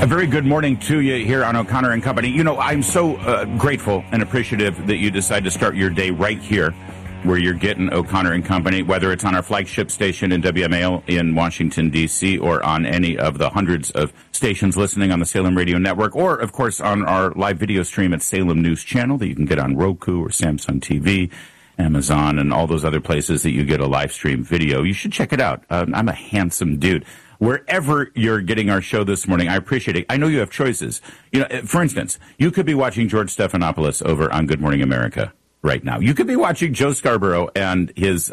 A very good morning to you here on O'Connor and Company. You know, I'm so grateful and appreciative that you decide to start your day right here where you're getting O'Connor and Company, whether it's on our flagship station in WMAL in Washington, D.C., or on any of the hundreds of stations listening on the Salem Radio Network, or, of course, on our live video stream at Salem News Channel that you can get on Roku or Samsung TV, Amazon, and all those other places that you get a live stream video. You should check it out. I'm a handsome dude. Wherever you're getting our show this morning, I appreciate it. I know you have choices. You know, for instance, you could be watching George Stephanopoulos over on Good Morning America right now. You could be watching Joe Scarborough and his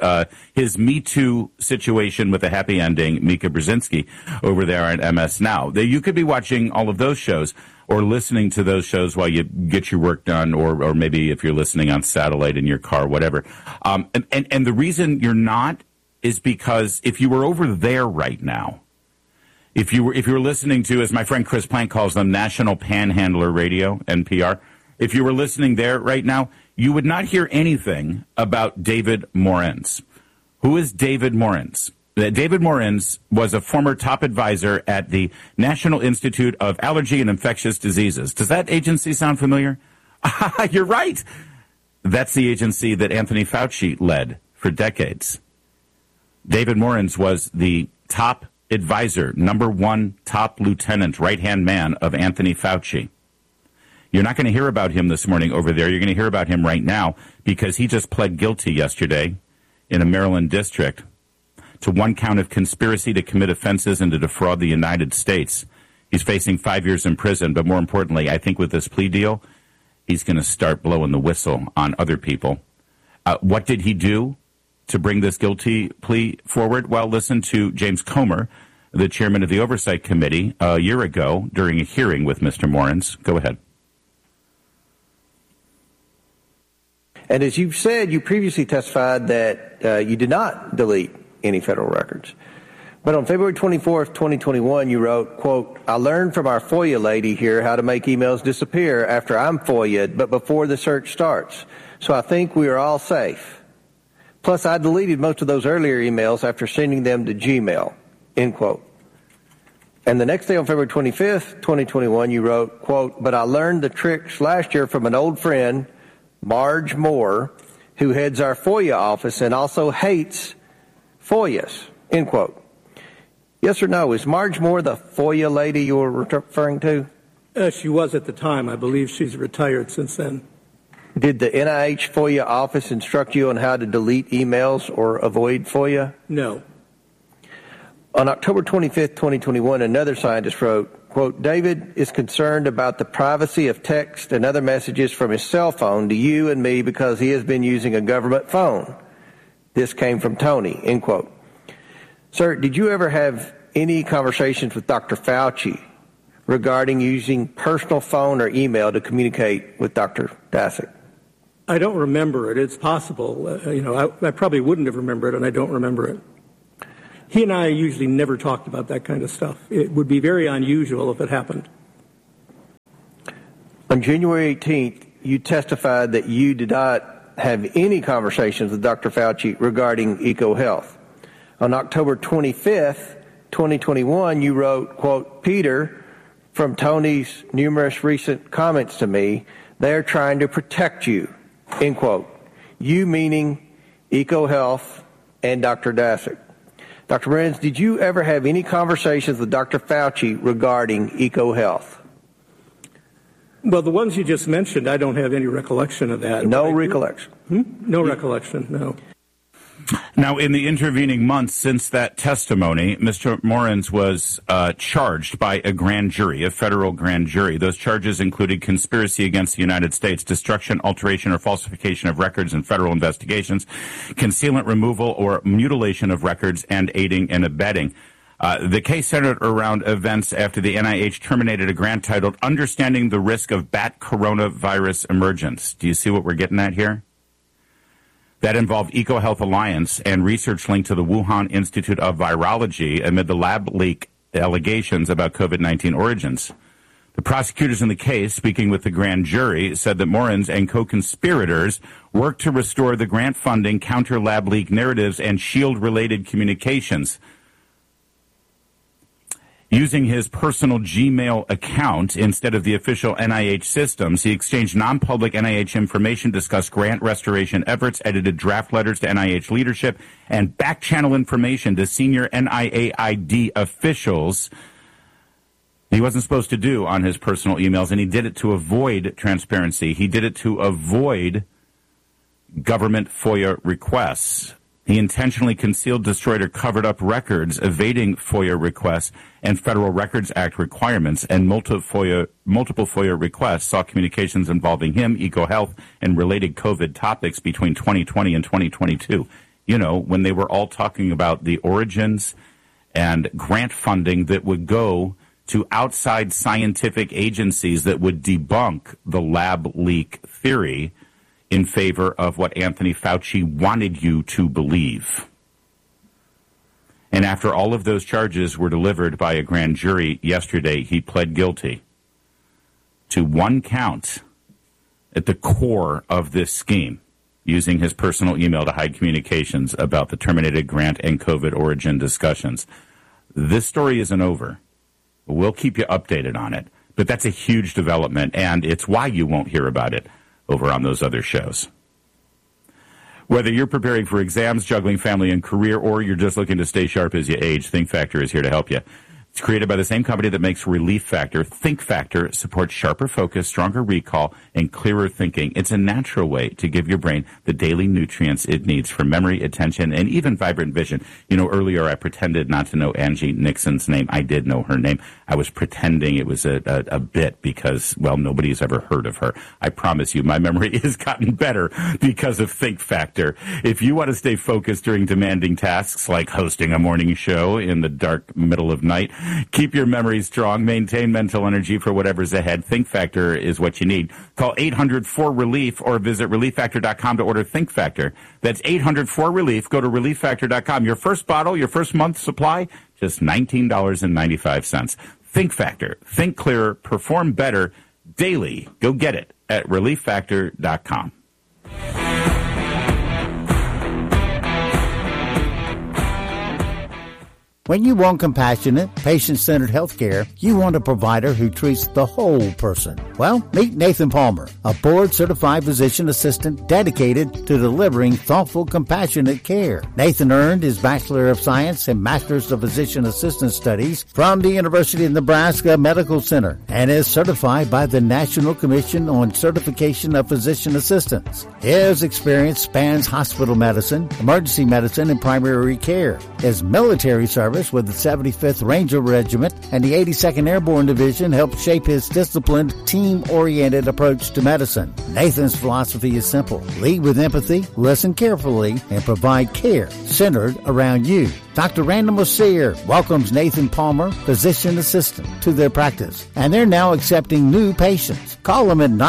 Me Too situation with a happy ending, Mika Brzezinski, over there on MS Now. You could be watching all of those shows or listening to those shows while you get your work done, or maybe if you're listening on satellite in your car, whatever. And the reason you're not is because if you were over there right now, if you were listening to, as my friend Chris Plank calls them, National Panhandler Radio, NPR, if you were listening there right now, you would not hear anything about David Morens. Who is David Morens? David Morens was a former top advisor at the National Institute of Allergy and Infectious Diseases. Does that agency sound familiar? You're right. That's the agency that Anthony Fauci led for decades. David Morens was the top advisor, number one top lieutenant, right-hand man of Anthony Fauci. You're not going to hear about him this morning over there. You're going to hear about him right now because he just pled guilty yesterday in a Maryland district to one count of conspiracy to commit offenses and to defraud the United States. He's facing 5 years in prison, but more importantly, I think with this plea deal, he's going to start blowing the whistle on other people. What did he do to bring this guilty plea forward? Well, listen to James Comer, the chairman of the Oversight Committee, a year ago during a hearing with Mr. Morens. Go ahead. And as you've said, you previously testified that you did not delete any federal records. But on February 24th, 2021, you wrote, quote, "I learned from our FOIA lady here how to make emails disappear after I'm FOIA'd, but before the search starts. So I think we are all safe. Plus, I deleted most of those earlier emails after sending them to Gmail," end quote. And the next day on February 25th, 2021, you wrote, quote, "But I learned the tricks last year from an old friend, Marge Moore, who heads our FOIA office and also hates FOIAs," end quote. Yes or no, is Marge Moore the FOIA lady you were referring to? She was at the time. I believe she's retired since then. Did the NIH FOIA office instruct you on how to delete emails or avoid FOIA? No. On October 25th, 2021, another scientist wrote, quote, "David is concerned about the privacy of text and other messages from his cell phone to you and me because he has been using a government phone. This came from Tony," end quote. Sir, did you ever have any conversations with Dr. Fauci regarding using personal phone or email to communicate with Dr. Daszak? I don't remember it. It's possible. I probably wouldn't have remembered it, and I don't remember it. He and I usually never talked about that kind of stuff. It would be very unusual if it happened. On January 18th, you testified that you did not have any conversations with Dr. Fauci regarding EcoHealth. On October 25th, 2021, you wrote, quote, "Peter, from Tony's numerous recent comments to me, they're trying to protect you," end quote. You meaning EcoHealth and Dr. Daszak. Dr. Morens, did you ever have any conversations with Dr. Fauci regarding EcoHealth? Well, the ones you just mentioned, I don't have any recollection of that. No recollection? No recollection, no. Now, in the intervening months since that testimony, Mr. Morens was charged by a grand jury, a federal grand jury. Those charges included conspiracy against the United States, destruction, alteration, or falsification of records in federal investigations, concealment, removal, or mutilation of records, and aiding and abetting. The case centered around events after the NIH terminated a grant titled Understanding the Risk of Bat Coronavirus Emergence. Do you see what we're getting at here? That involved EcoHealth Alliance and research linked to the Wuhan Institute of Virology amid the lab leak allegations about COVID-19 origins. The prosecutors in the case, speaking with the grand jury, said that Morens and co-conspirators worked to restore the grant funding, counter lab leak narratives, and shield-related communications. Using his personal Gmail account instead of the official NIH systems, he exchanged non-public NIH information, discussed grant restoration efforts, edited draft letters to NIH leadership, and back-channel information to senior NIAID officials he wasn't supposed to do on his personal emails, and he did it to avoid transparency. He did it to avoid government FOIA requests. He intentionally concealed, destroyed, or covered up records, evading FOIA requests and Federal Records Act requirements, and multiple FOIA requests saw communications involving him, EcoHealth, and related COVID topics between 2020 and 2022. You know, when they were all talking about the origins and grant funding that would go to outside scientific agencies that would debunk the lab leak theory in favor of what Anthony Fauci wanted you to believe. And after all of those charges were delivered by a grand jury yesterday, he pled guilty to one count at the core of this scheme, using his personal email to hide communications about the terminated grant and COVID origin discussions. This story isn't over. We'll keep you updated on it. But that's a huge development, and it's why you won't hear about it over on those other shows. Whether you're preparing for exams, juggling family and career, or you're just looking to stay sharp as you age, Think Factor is here to help you. It's created by the same company that makes Relief Factor. Think Factor supports sharper focus, stronger recall, and clearer thinking. It's a natural way to give your brain the daily nutrients it needs for memory, attention, and even vibrant vision. You know, earlier I pretended not to know Angie Nixon's name. I did know her name. I was pretending it was a bit because, well, nobody's ever heard of her. I promise you, my memory has gotten better because of Think Factor. If you want to stay focused during demanding tasks like hosting a morning show in the dark middle of night, keep your memory strong, maintain mental energy for whatever's ahead, Think Factor is what you need. Call 800-4RELIEF or visit ReliefFactor.com to order Think Factor. That's 800-4RELIEF. Go to ReliefFactor.com. Your first bottle, your first month's supply, just $19.95. Think Factor. Think clearer, perform better daily. Go get it at ReliefFactor.com. When you want compassionate, patient-centered healthcare, you want a provider who treats the whole person. Well, meet Nathan Palmer, a board-certified physician assistant dedicated to delivering thoughtful, compassionate care. Nathan earned his Bachelor of Science and Master's of Physician Assistant Studies from the University of Nebraska Medical Center and is certified by the National Commission on Certification of Physician Assistants. His experience spans hospital medicine, emergency medicine, and primary care. His military service with the 75th Ranger Regiment and the 82nd Airborne Division helped shape his disciplined, team-oriented approach to medicine. Nathan's philosophy is simple. Lead with empathy, listen carefully, and provide care centered around you. Dr. Randall Messier welcomes Nathan Palmer, physician assistant, to their practice, and they're now accepting new patients. Call them at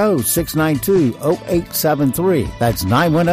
910-692-0873. That's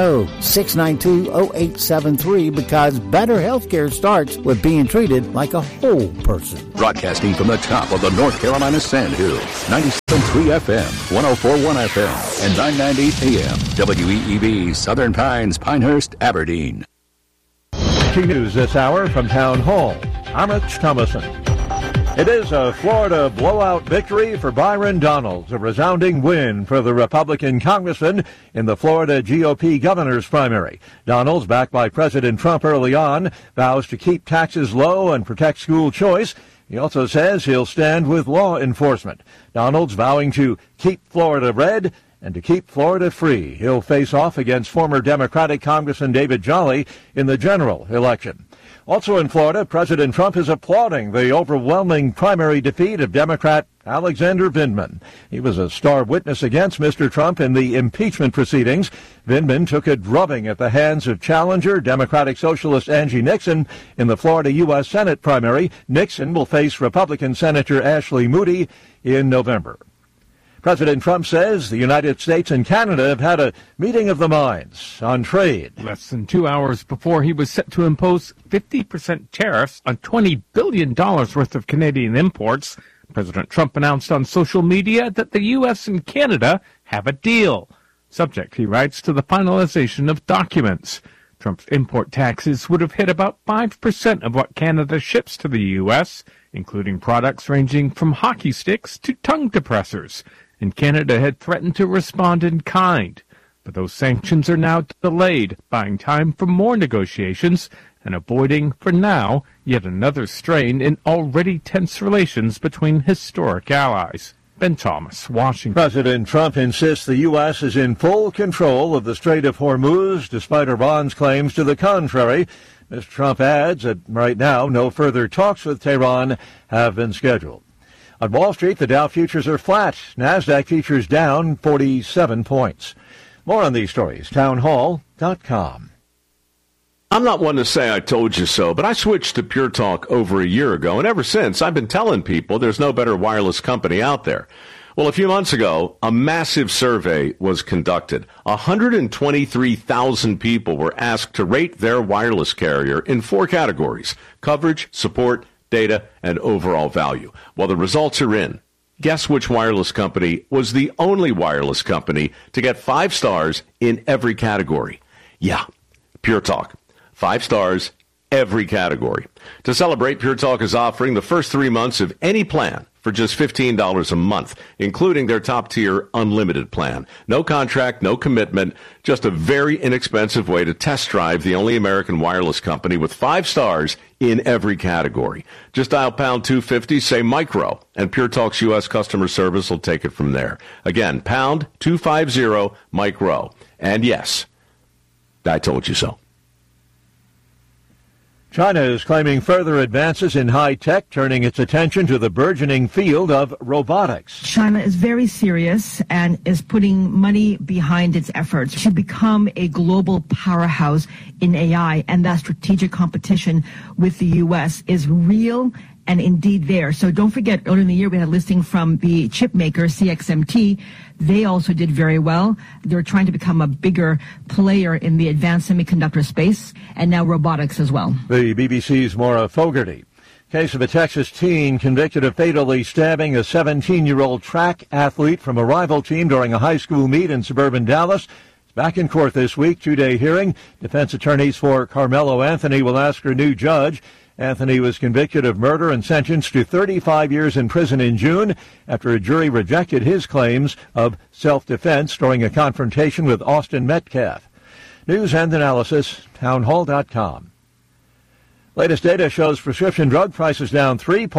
910-692-0873 because better health care starts with being treated like a whole person. Broadcasting from the top of the North Carolina Sand Hills, 97.3 FM, 104.1 FM, and 990 AM, WEEB, Southern Pines, Pinehurst, Aberdeen. News this hour from Town Hall. I'm Rich Thomason. It is a Florida blowout victory for Byron Donalds, a resounding win for the Republican congressman in the Florida GOP governor's primary. Donalds, backed by President Trump early on, vows to keep taxes low and protect school choice. He also says he'll stand with law enforcement. Donalds vowing to keep Florida red and to keep Florida free. He'll face off against former Democratic Congressman David Jolly in the general election. Also in Florida, President Trump is applauding the overwhelming primary defeat of Democrat Alexander Vindman. He was a star witness against Mr. Trump in the impeachment proceedings. Vindman took a drubbing at the hands of challenger Democratic Socialist Angie Nixon in the Florida U.S. Senate primary. Nixon will face Republican Senator Ashley Moody in November. President Trump says the United States and Canada have had a meeting of the minds on trade. Less than 2 hours before he was set to impose 50% tariffs on $20 billion worth of Canadian imports, President Trump announced on social media that the U.S. and Canada have a deal, subject, he writes, to the finalization of documents. Trump's import taxes would have hit about 5% of what Canada ships to the U.S., including products ranging from hockey sticks to tongue depressors, and Canada had threatened to respond in kind. But those sanctions are now delayed, buying time for more negotiations and avoiding, for now, yet another strain in already tense relations between historic allies. Ben Thomas, Washington. President Trump insists the U.S. is in full control of the Strait of Hormuz, despite Iran's claims to the contrary. Mr. Trump adds that right now no further talks with Tehran have been scheduled. On Wall Street, the Dow futures are flat. NASDAQ futures down 47 points. More on these stories, townhall.com. I'm not one to say I told you so, but I switched to Pure Talk over a year ago, and ever since I've been telling people there's no better wireless company out there. Well, a few months ago, a massive survey was conducted. 123,000 people were asked to rate their wireless carrier in 4 categories: coverage, support, data, and overall value. Well, the results are in. Guess which wireless company was the only wireless company to get 5 stars in every category? Yeah, Pure Talk. 5 stars, every category. To celebrate, Pure Talk is offering the first 3 months of any plan for just $15 a month, including their top-tier unlimited plan. No contract, no commitment, just a very inexpensive way to test drive the only American wireless company with 5 stars in every category. Just dial pound 250, say micro, and Pure Talk's U.S. customer service will take it from there. Again, pound 250 micro. And yes, I told you so. China is claiming further advances in high tech, turning its attention to the burgeoning field of robotics. China is very serious and is putting money behind its efforts to become a global powerhouse in AI, and that strategic competition with the U.S. is real and indeed there. So don't forget, earlier in the year we had a listing from the chip maker CXMT. They also did very well. They're trying to become a bigger player in the advanced semiconductor space, and now robotics as well. The BBC's Maura Fogarty. Case of a Texas teen convicted of fatally stabbing a 17-year-old track athlete from a rival team during a high school meet in suburban Dallas. It's back in court this week, 2-day hearing. Defense attorneys for Carmelo Anthony will ask her new judge. Anthony was convicted of murder and sentenced to 35 years in prison in June after a jury rejected his claims of self-defense during a confrontation with Austin Metcalf. News and analysis, townhall.com. Latest data shows prescription drug prices down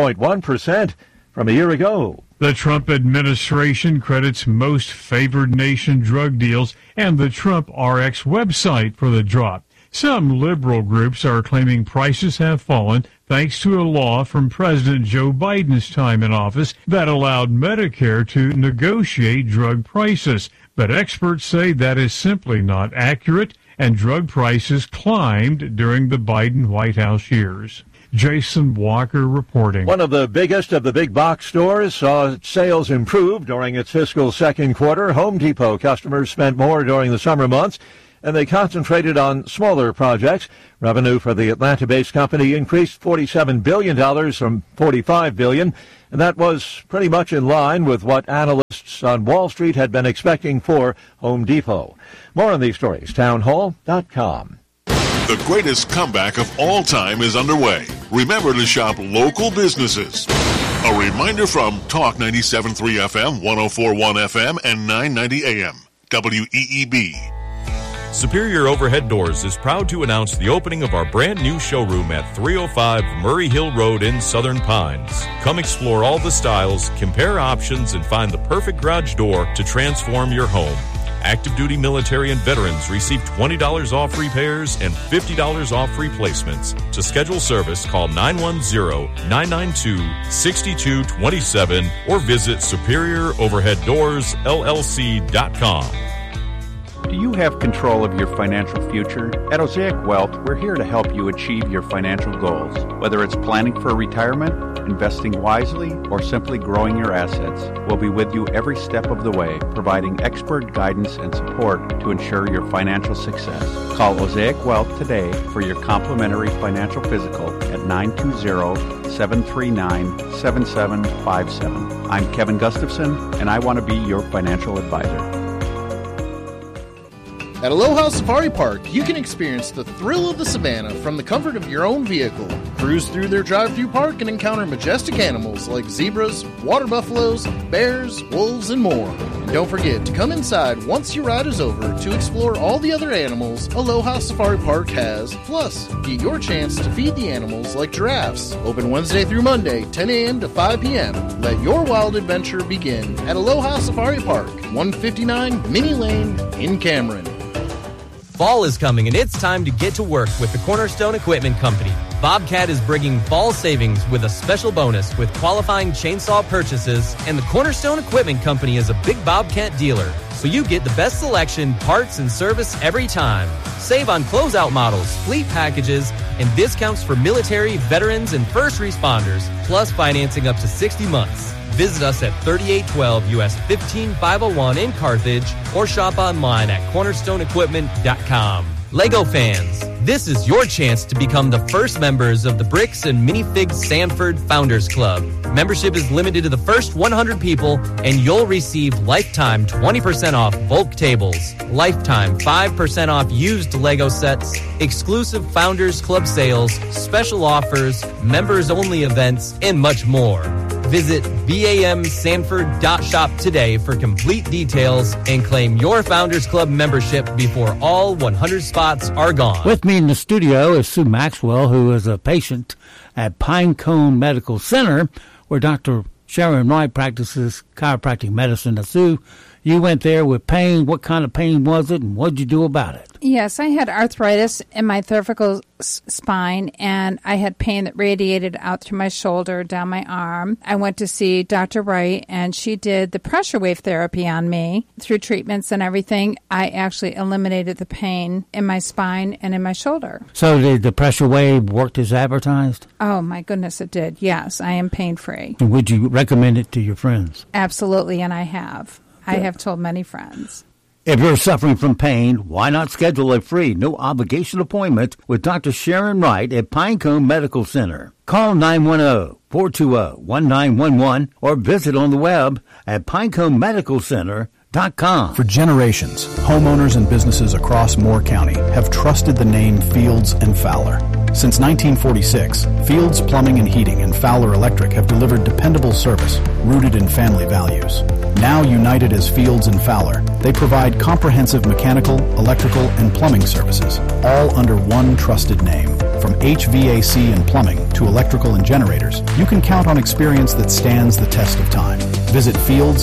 3.1% from a year ago. The Trump administration credits most favored nation drug deals and the Trump RX website for the drop. Some liberal groups are claiming prices have fallen thanks to a law from President Joe Biden's time in office that allowed Medicare to negotiate drug prices. But experts say that is simply not accurate, and drug prices climbed during the Biden White House years. Jason Walker reporting. One of the biggest of the big box stores saw sales improve during its fiscal second quarter. Home Depot customers spent more during the summer months, and they concentrated on smaller projects. Revenue for the Atlanta-based company increased $47 billion from $45 billion, and that was pretty much in line with what analysts on Wall Street had been expecting for Home Depot. More on these stories, townhall.com. The greatest comeback of all time is underway. Remember to shop local businesses. A reminder from Talk 97.3 FM, 104.1 FM, and 990 AM, WEEB. Superior Overhead Doors is proud to announce the opening of our brand new showroom at 305 Murray Hill Road in Southern Pines. Come explore all the styles, compare options, and find the perfect garage door to transform your home. Active duty military and veterans receive $20 off repairs and $50 off replacements. To schedule service, call 910-992-6227 or visit SuperiorOverheadDoorsLLC.com. Do you have control of your financial future? At Osaic Wealth, we're here to help you achieve your financial goals. Whether it's planning for retirement, investing wisely, or simply growing your assets, we'll be with you every step of the way, providing expert guidance and support to ensure your financial success. Call Osaic Wealth today for your complimentary financial physical at 920-739-7757. I'm Kevin Gustafson, and I want to be your financial advisor. At Aloha Safari Park, you can experience the thrill of the savannah from the comfort of your own vehicle. Cruise through their drive-through park and encounter majestic animals like zebras, water buffaloes, bears, wolves, and more. And don't forget to come inside once your ride is over to explore all the other animals Aloha Safari Park has. Plus, get your chance to feed the animals like giraffes. Open Wednesday through Monday, 10 a.m. to 5 p.m. Let your wild adventure begin at Aloha Safari Park, 159 Minnie Lane in Cameron. Fall is coming, and it's time to get to work with the Cornerstone Equipment Company. Bobcat is bringing fall savings with a special bonus with qualifying chainsaw purchases, and the Cornerstone Equipment Company is a big Bobcat dealer, so you get the best selection, parts, and service every time. Save on closeout models, fleet packages, and discounts for military, veterans, and first responders, plus financing up to 60 months. Visit us at 3812 US 15501 in Carthage or shop online at cornerstoneequipment.com. Lego fans, this is your chance to become the first members of the Bricks and Minifigs Sanford Founders Club. Membership is limited to the first 100 people, and you'll receive lifetime 20% off bulk tables, lifetime 5% off used Lego sets, exclusive Founders Club sales, special offers, members-only events, and much more. Visit bamsanford.shop today for complete details and claim your Founders Club membership before all 100 spots are gone. With me in the studio is Sue Maxwell, who is a patient at Pinecone Medical Center, where Dr. Sharon Wright practices chiropractic medicine. Now, Sue, you went there with pain. What kind of pain was it, and what did you do about it? Yes, I had arthritis in my cervical spine, and I had pain that radiated out through my shoulder, down my arm. I went to see Dr. Wright, and she did the pressure wave therapy on me. Through treatments and everything, I actually eliminated the pain in my spine and in my shoulder. So did the pressure wave work as advertised? Oh, my goodness, it did. Yes, I am pain-free. And would you recommend it to your friends? Absolutely, and I have. I have told many friends. If you're suffering from pain, why not schedule a free, no-obligation appointment with Dr. Sharon Wright at Pinecone Medical Center? Call 910-420-1911 or visit on the web at pineconemedicalcenter.com. For generations, homeowners and businesses across Moore County have trusted the name Fields and Fowler. Since 1946, Fields Plumbing and Heating and Fowler Electric have delivered dependable service rooted in family values. Now united as Fields and Fowler, they provide comprehensive mechanical, electrical, and plumbing services, all under one trusted name. From HVAC and plumbing to electrical and generators, you can count on experience that stands the test of time. Visit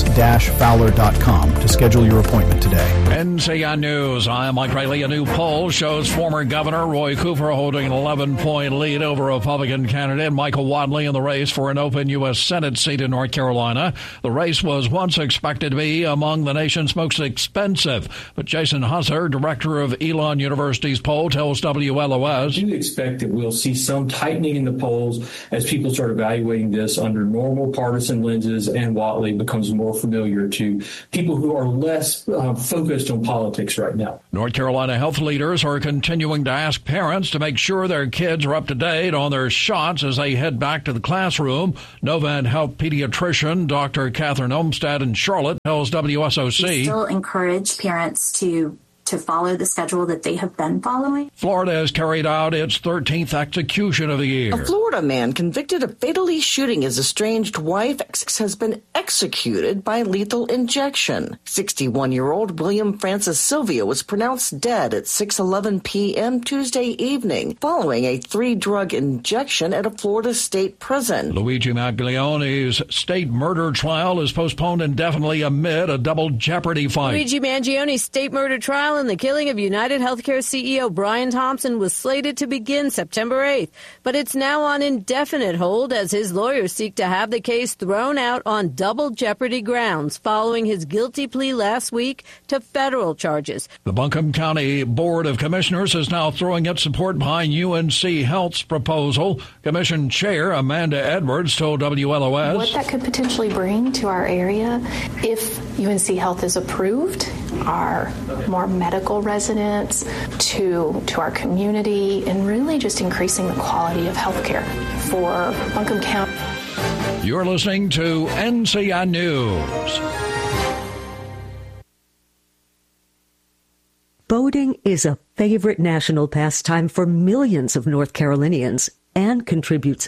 fields-fowler.com to schedule your appointment today. NCN News. I'm Mike Riley. A new poll shows former Governor Roy Cooper holding an 11-point lead over Republican candidate Michael Wadley in the race for an open U.S. Senate seat in North Carolina. The race was once expected to be among the nation's most expensive. But Jason Husser, director of Elon University's poll, tells WLOS. I do expect that we'll see some tightening in the polls as people start evaluating this under normal partisan lenses and Whatley becomes more familiar to people who are less focused on politics right now. North Carolina health leaders are continuing to ask parents to make sure their kids are up to date on their shots as they head back to the classroom. Novant Health pediatrician Dr. Catherine Olmstead in Charlotte tells WSOC. We still encourage parents to follow the schedule that they have been following. Florida has carried out its 13th execution of the year. A Florida man convicted of fatally shooting his estranged wife has been executed by lethal injection. 61-year-old William Francis Sylvia was pronounced dead at 6:11 p.m. Tuesday evening following a 3-drug injection at a Florida state prison. Luigi Mangione state murder trial is postponed indefinitely amid a double jeopardy fight. Luigi Mangione's state murder trial and the killing of United Healthcare CEO Brian Thompson was slated to begin September 8th, but it's now on indefinite hold as his lawyers seek to have the case thrown out on double jeopardy grounds following his guilty plea last week to federal charges. The Buncombe County Board of Commissioners is now throwing its support behind UNC Health's proposal. Commission Chair Amanda Edwards told WLOS. What that could potentially bring to our area if UNC Health is approved are more medical residents to our community and really just increasing the quality of healthcare for Buncombe County. You're listening to NCN News. Boating is a favorite national pastime for millions of North Carolinians. and contributes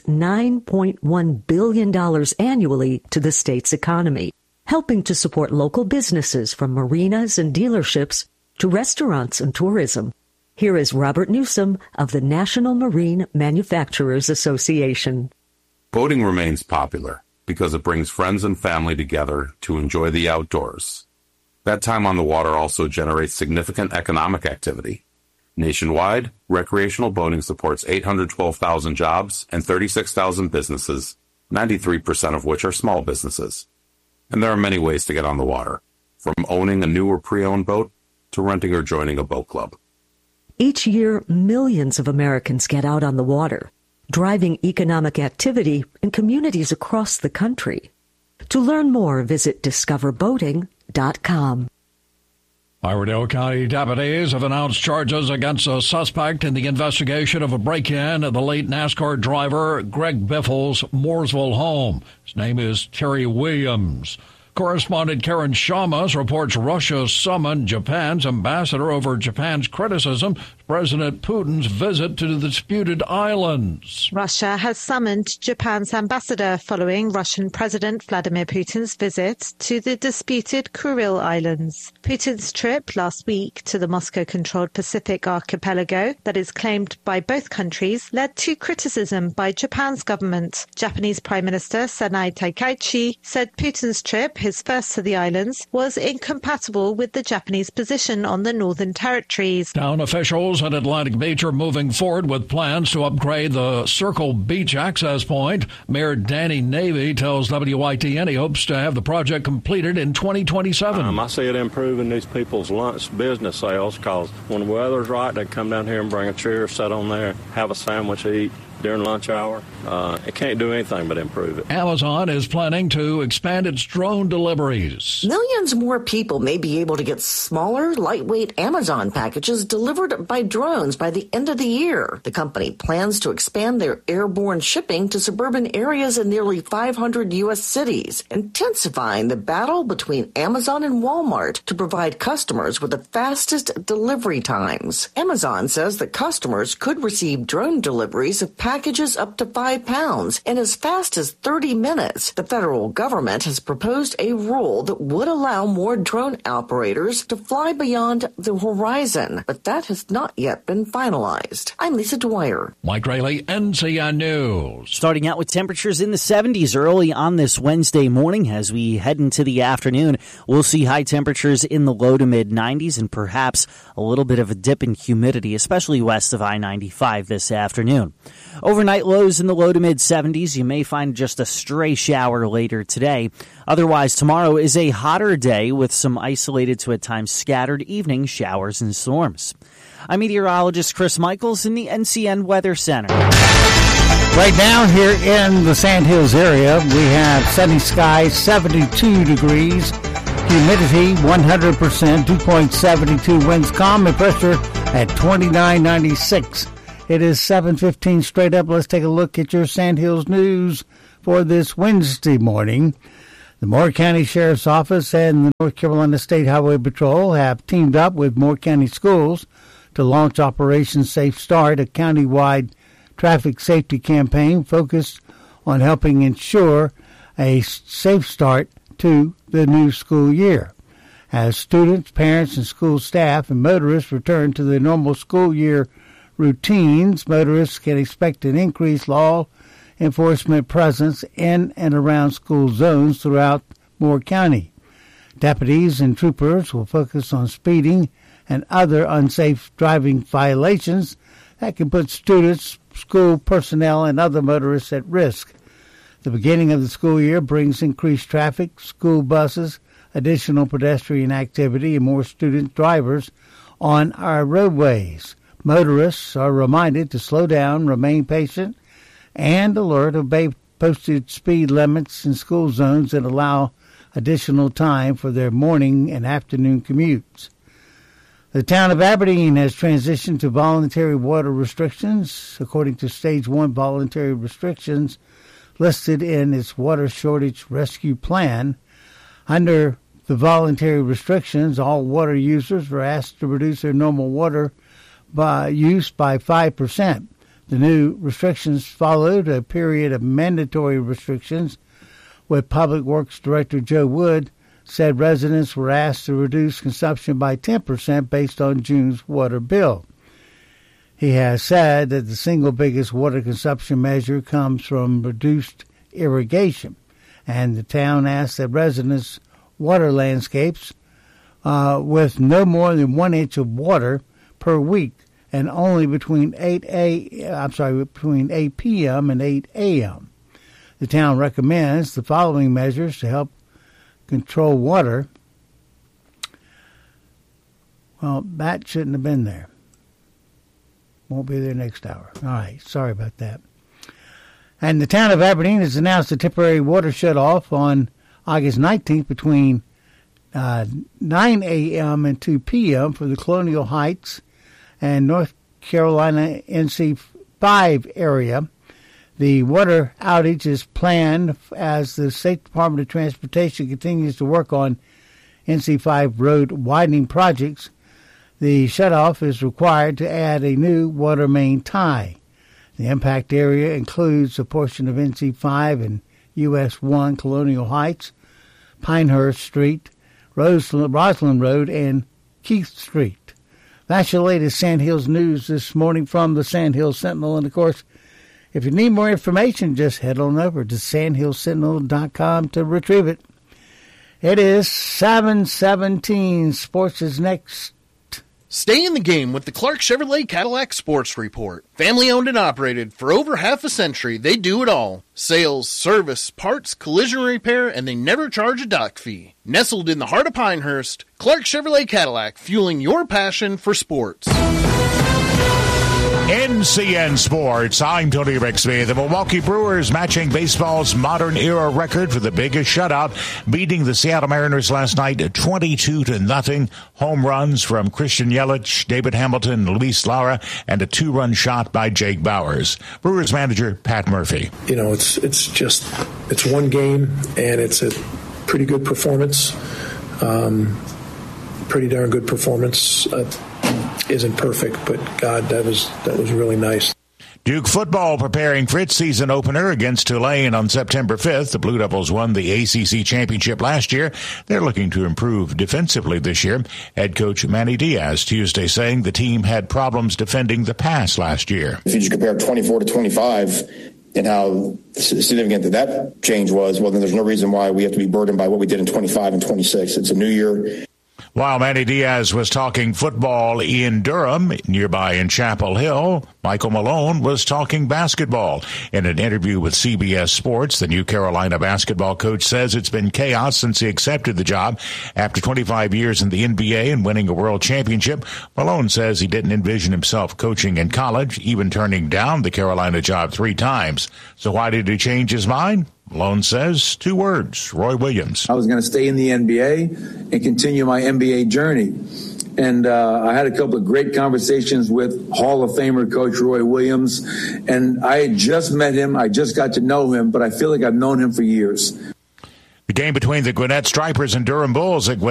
$9.1 billion annually to the state's economy, helping to support local businesses from marinas and dealerships to restaurants and tourism. Here is Robert Newsom of the National Marine Manufacturers Association. Boating remains popular because it brings friends and family together to enjoy the outdoors. That time on the water also generates significant economic activity. Nationwide, recreational boating supports 812,000 jobs and 36,000 businesses, 93% of which are small businesses. And there are many ways to get on the water, from owning a new or pre-owned boat to renting or joining a boat club. Each year, millions of Americans get out on the water, driving economic activity in communities across the country. To learn more, visit discoverboating.com. Iredell County deputies have announced charges against a suspect in the investigation of a break-in at the late NASCAR driver Greg Biffle's Mooresville home. His name is Terry Williams. Correspondent Karen Shamas reports Russia summoned Japan's ambassador over Japan's criticism of President Putin's visit to the disputed islands. Russia has summoned Japan's ambassador following Russian President Vladimir Putin's visit to the disputed Kuril Islands. Putin's trip last week to the Moscow-controlled Pacific archipelago that is claimed by both countries led to criticism by Japan's government. Japanese Prime Minister Sanai Takaichi said Putin's trip, his first to the islands, was incompatible with the Japanese position on the Northern Territories. Town officials at Atlantic Beach are moving forward with plans to upgrade the Circle Beach access point. Mayor Danny Navy tells WITN he hopes to have the project completed in 2027. I see it improving these people's lunch business sales because when the weather's right, they come down here and bring a chair, sit on there, have a sandwich, eat during lunch hour. It can't do anything but improve it. Amazon is planning to expand its drone deliveries. Millions more people may be able to get smaller, lightweight Amazon packages delivered by drones by the end of the year. The company plans to expand their airborne shipping to suburban areas in nearly 500 U.S. cities, intensifying the battle between Amazon and Walmart to provide customers with the fastest delivery times. Amazon says that customers could receive drone deliveries of packages up to 5 pounds in as fast as 30 minutes. The federal government has proposed a rule that would allow more drone operators to fly beyond the horizon, but that has not yet been finalized. I'm Lisa Dwyer. Mike Rayleigh, NCN News. Starting out with temperatures in the 70s early on this Wednesday morning. As we head into the afternoon, we'll see high temperatures in the low to mid 90s and perhaps a little bit of a dip in humidity, especially west of I-95 this afternoon. Overnight lows in the low to mid 70s. You may find just a stray shower later today. Otherwise, tomorrow is a hotter day with some isolated to at times scattered evening showers and storms. I'm meteorologist Chris Michaels in the NCN Weather Center. Right now here in the Sand Hills area, we have sunny skies, 72 degrees, humidity 100%, 2.72 winds, calm and pressure at 29.96. It is 7:15 straight up. Let's take a look at your Sand Hills news for this Wednesday morning. The Moore County Sheriff's Office and the North Carolina State Highway Patrol have teamed up with Moore County Schools to launch Operation Safe Start, a countywide traffic safety campaign focused on helping ensure a safe start to the new school year. As students, parents, and school staff and motorists return to the normal school year routines, motorists can expect an increased law enforcement presence in and around school zones throughout Moore County. Deputies and troopers will focus on speeding and other unsafe driving violations that can put students, school personnel, and other motorists at risk. The beginning of the school year brings increased traffic, school buses, additional pedestrian activity, and more student drivers on our roadways. Motorists are reminded to slow down, remain patient, and alert, obey posted speed limits in school zones, and allow additional time for their morning and afternoon commutes. The town of Aberdeen has transitioned to voluntary water restrictions, according to Stage 1 voluntary restrictions listed in its water shortage rescue plan. Under the voluntary restrictions, all water users were asked to reduce their normal water use by 5%. The new restrictions followed a period of mandatory restrictions, with Public Works Director Joe Wood said residents were asked to reduce consumption by 10% based on June's water bill. He has said that the single biggest water consumption measure comes from reduced irrigation, and the town asked that residents water landscapes with no more than 1 inch of water per week, and only between 8 p.m. and 8 a.m. The town recommends the following measures to help control water. Well, that shouldn't have been there. Won't be there next hour. All right, sorry about that. And the town of Aberdeen has announced a temporary water shut-off on August 19th between 9 a.m. and 2 p.m. for the Colonial Heights and North Carolina NC5 area. The water outage is planned as the State Department of Transportation continues to work on NC5 road widening projects. The shutoff is required to add a new water main tie. The impact area includes a portion of NC5 and US 1 Colonial Heights, Pinehurst Street, Roslyn Road, and Keith Street. That's your latest Sandhills news this morning from the Sandhills Sentinel. And, of course, if you need more information, just head on over to sandhillsentinel.com to retrieve it. It is 7:17. Sports is next. Stay in the game with the Clark Chevrolet Cadillac Sports Report. Family owned and operated for over half a century, they do it all. Sales, service, parts, collision repair, and they never charge a dock fee. Nestled in the heart of Pinehurst, Clark Chevrolet Cadillac, fueling your passion for sports. NCN Sports, I'm Tony Rixby. The Milwaukee Brewers matching baseball's modern era record for the biggest shutout, beating the Seattle Mariners last night 22-0. Home runs from Christian Yelich, David Hamilton, Luis Lara, and a 2-run shot by Jake Bowers. Brewers manager Pat Murphy. You know, it's one game, and it's a pretty good performance. Pretty darn good performance. Isn't perfect, but God, that was really nice. Duke football preparing for its season opener against Tulane on September 5th. The Blue Devils won the ACC championship last year. They're looking to improve defensively this year. Head coach Manny Diaz Tuesday saying the team had problems defending the pass last year. If you just compare 24 to 25 and how significant that change was, well, then there's no reason why we have to be burdened by what we did in 25 and 26. It's a new year. While Manny Diaz was talking football in Durham, nearby in Chapel Hill, Michael Malone was talking basketball. In an interview with CBS Sports, the New Carolina basketball coach says it's been chaos since he accepted the job. After 25 years in the NBA and winning a world championship, Malone says he didn't envision himself coaching in college, even turning down the Carolina job 3 times. So why did he change his mind? Malone says 2 words, Roy Williams. I was going to stay in the NBA and continue my NBA journey. And I had a couple of great conversations with Hall of Famer Coach Roy Williams. And I had just met him. I just got to know him, but I feel like I've known him for years. The game between the Gwinnett Stripers and Durham Bulls at Gwinnett